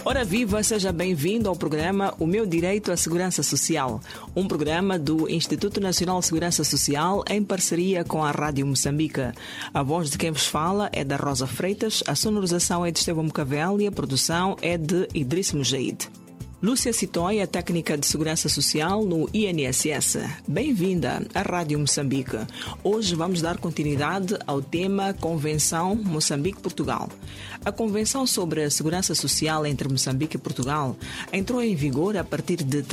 Ora viva, seja bem-vindo ao programa O Meu Direito à Segurança Social, um programa do Instituto Nacional de Segurança Social em parceria com a Rádio Moçambique. A voz de quem vos fala é da Rosa Freitas, a sonorização é de Estevão Mocavel e a produção é de Idriss Mujaid. Lúcia Citói, a técnica de segurança social no INSS. Bem-vinda à Rádio Moçambique. Hoje vamos dar continuidade ao tema Convenção Moçambique-Portugal. A Convenção sobre a Segurança Social entre Moçambique e Portugal entrou em vigor a partir de